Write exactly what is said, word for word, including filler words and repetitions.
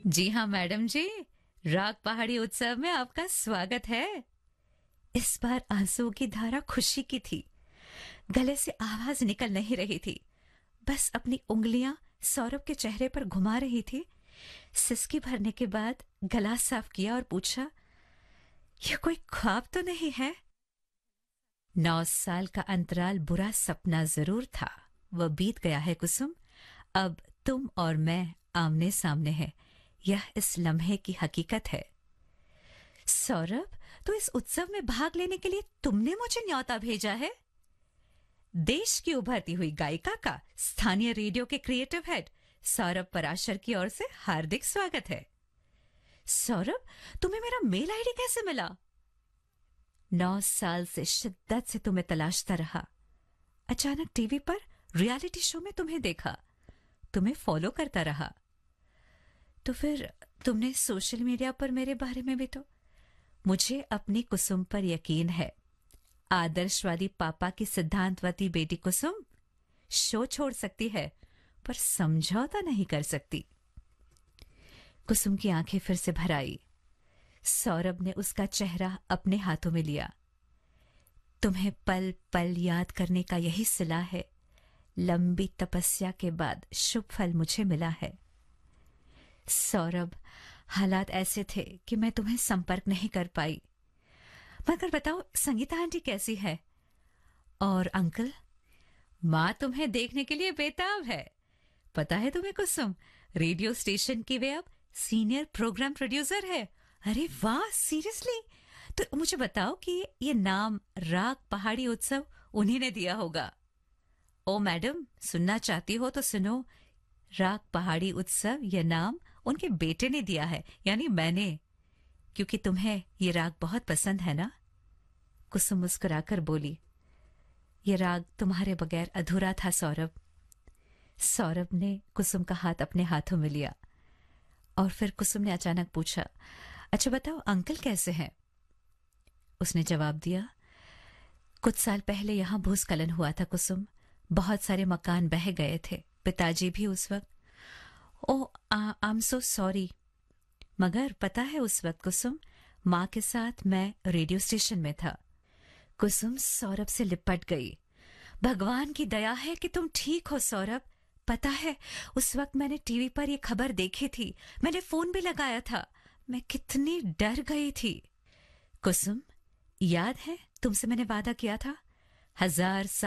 जी हाँ मैडम जी, राग पहाड़ी उत्सव में आपका स्वागत है। इस बार आंसुओं की धारा खुशी की थी। गले से आवाज निकल नहीं रही थी। बस अपनी उंगलियां सौरभ के चेहरे पर घुमा रही थी। सिसकी भरने के बाद गला साफ किया और पूछा, यह कोई ख्वाब तो नहीं है? नौ साल का अंतराल बुरा सपना जरूर था। वह बीत गया है कुसुम। अब तुम और मैं आमने सामने हैं। यह इस लम्हे की हकीकत है। सौरभ, तो इस उत्सव में भाग लेने के लिए तुमने मुझे न्योता भेजा है? देश की उभरती हुई गायिका का स्थानीय रेडियो के क्रिएटिव हेड सौरभ पराशर की ओर से हार्दिक स्वागत है। सौरभ, तुम्हें मेरा मेल आईडी कैसे मिला? नौ साल से शिद्दत से तुम्हें तलाशता रहा। अचानक टीवी पर रियलिटी शो में तुम्हें देखा। तुम्हें फॉलो करता रहा। तो फिर तुमने सोशल मीडिया पर मेरे बारे में भी तो। मुझे अपनी कुसुम पर यकीन है। आदर्शवादी पापा की सिद्धांतवती बेटी कुसुम शो छोड़ सकती है, पर समझौता नहीं कर सकती। कुसुम की आंखें फिर से भर आई। सौरभ ने उसका चेहरा अपने हाथों में लिया। तुम्हें पल पल याद करने का यही सिला है। लंबी तपस्या के बाद शुभ फल मुझे मिला है। सौरभ, हालात ऐसे थे कि मैं तुम्हें संपर्क नहीं कर पाई। मगर बताओ, संगीता आंटी कैसी है? और अंकल? माँ तुम्हें देखने के लिए बेताब है। पता है तुम्हें कुसुम, रेडियो स्टेशन की वे अब सीनियर प्रोग्राम प्रोड्यूसर है। अरे वाह, सीरियसली? तो मुझे बताओ कि ये नाम राग पहाड़ी उत्सव उन्हीं ने दिया होगा। ओ मैडम, सुनना चाहती हो तो सुनो। राग पहाड़ी उत्सव यह नाम उनके बेटे ने दिया है, यानी मैंने। क्योंकि तुम्हें ये राग बहुत पसंद है ना? कुसुम मुस्कुराकर बोली, ये राग तुम्हारे बगैर अधूरा था सौरभ। सौरभ ने कुसुम का हाथ अपने हाथों में लिया और फिर कुसुम ने अचानक पूछा, अच्छा बताओ, अंकल कैसे हैं? उसने जवाब दिया, कुछ साल पहले यहां भूस्खलन हुआ था कुसुम। बहुत सारे मकान बह गए थे। पिताजी भी उस वक्त। ओ, आई एम सो सॉरी। मगर पता है, उस वक्त कुसुम, माँ के साथ मैं रेडियो स्टेशन में था। कुसुम सौरभ से लिपट गई। भगवान की दया है कि तुम ठीक हो सौरभ। पता है, उस वक्त मैंने टीवी पर यह खबर देखी थी। मैंने फोन भी लगाया था। मैं कितनी डर गई थी। कुसुम, याद है तुमसे मैंने वादा किया था हजार